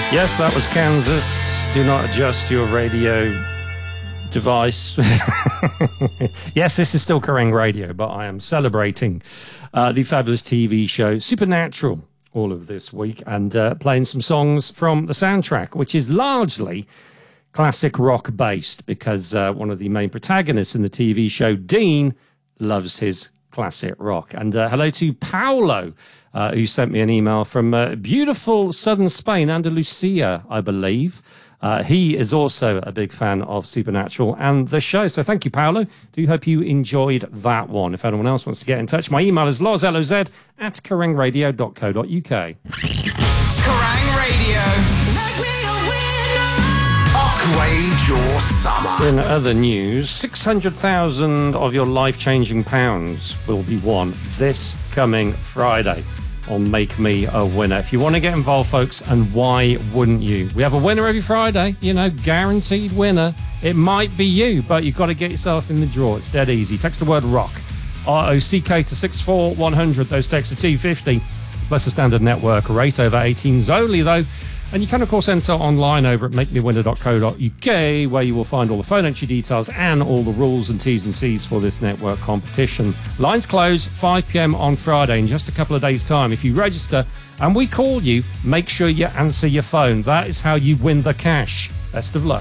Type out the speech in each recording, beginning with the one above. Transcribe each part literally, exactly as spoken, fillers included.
Yes, that was Kansas. Do not adjust your radio device. Yes, this is still Kerrang Radio, but I am celebrating uh, the fabulous T V show Supernatural all of this week and uh, playing some songs from the soundtrack, which is largely classic rock based because uh, one of the main protagonists in the T V show, Dean, loves his classic rock. And uh, hello to Paolo, uh, who sent me an email from uh, beautiful southern Spain, Andalusia, I believe. Uh, he is also a big fan of Supernatural and the show. So thank you, Paolo. Do hope you enjoyed that one. If anyone else wants to get in touch, my email is loz, L O Z, at kerrang radio dot co dot uk. Kerrang Radio. Upgrade your summer. In other news, six hundred thousand of your life-changing pounds will be won this coming Friday on Make Me a Winner. If you want to get involved, folks, and why wouldn't you? We have a winner every Friday, you know, guaranteed winner. It might be you, but you've got to get yourself in the draw. It's dead easy. Text the word ROCK, R O C K, to six four one hundred. Those texts are two fifty, plus the standard network rate, over eighteens only, though. And you can, of course, enter online over at make me winner dot co dot uk, where you will find all the phone entry details and all the rules and T's and C's for this network competition. Lines close five p.m. on Friday in just a couple of days' time. If you register and we call you, make sure you answer your phone. That is how you win the cash. Best of luck.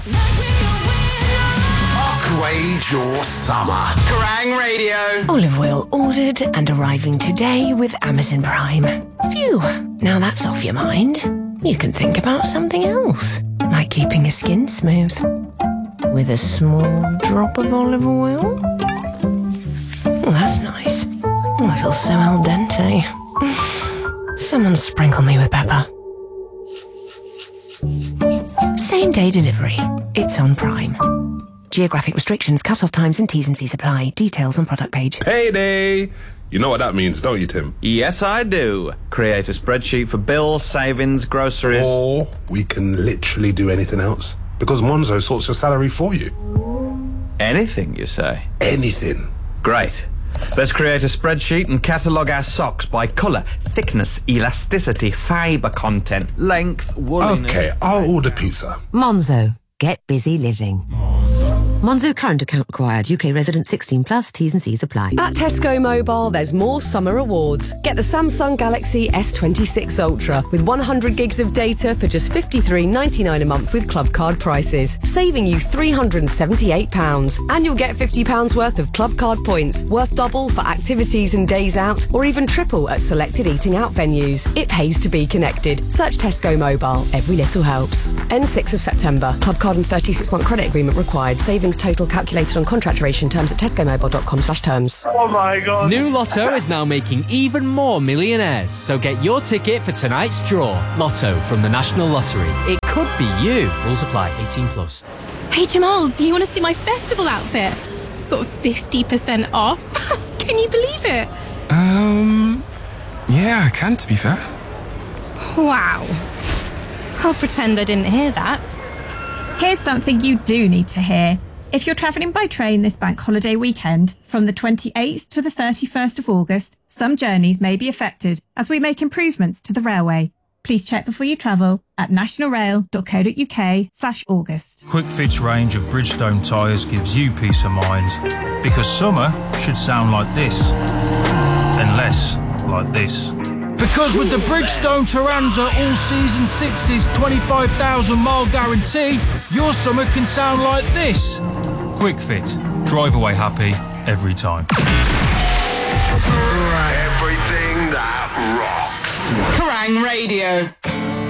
Upgrade your summer. Kerrang Radio. Olive oil ordered and arriving today with Amazon Prime. Phew, now that's off your mind. You can think about something else, like keeping your skin smooth with a small drop of olive oil. Oh, that's nice. Oh, I feel so al dente. Someone sprinkle me with pepper. Same day delivery. It's on Prime. Geographic restrictions, cut-off times and T's and C's apply. Details on product page. Payday! You know what that means, don't you, Tim? Yes, I do. Create a spreadsheet for bills, savings, groceries. Or we can literally do anything else. Because Monzo sorts your salary for you. Anything, you say? Anything. Great. Let's create a spreadsheet and catalogue our socks by colour, thickness, elasticity, fibre content, length, wooliness... Okay, I'll order pizza. Monzo. Get busy living. Monzo current account required. U K resident sixteen plus. T's and C's apply. At Tesco Mobile, there's more summer awards. Get the Samsung Galaxy S twenty-six Ultra with one hundred gigs of data for just fifty-three ninety-nine a month with club card prices, saving you three hundred seventy-eight pounds. And you'll get fifty pounds worth of club card points, worth double for activities and days out, or even triple at selected eating out venues. It pays to be connected. Search Tesco Mobile. Every little helps. End sixth of September. Club card and thirty-six month credit agreement required. Savings total calculated on contract duration. Terms at tesco mobile dot com slash terms. Oh my god. New Lotto is now making even more millionaires, so get your ticket for tonight's draw. Lotto from the National Lottery. It could be you. Rules apply. eighteen plus. Hey Jamal, do you want to see my festival outfit? Got fifty percent off. Can you believe it? Um, yeah, I can, to be fair. Wow. I'll pretend I didn't hear that. Here's something you do need to hear. If you're travelling by train this bank holiday weekend, from the twenty-eighth to the thirty-first of August, some journeys may be affected as we make improvements to the railway. Please check before you travel at nationalrail dot co dot uk slash August. Quick Fit's range of Bridgestone tyres gives you peace of mind. Because summer should sound like this. And less like this. Because with the Bridgestone Turanza all-season sixties twenty-five thousand mile guarantee, your summer can sound like this. Quick Fit. Drive away happy every time. Everything that rocks. Kerrang Radio.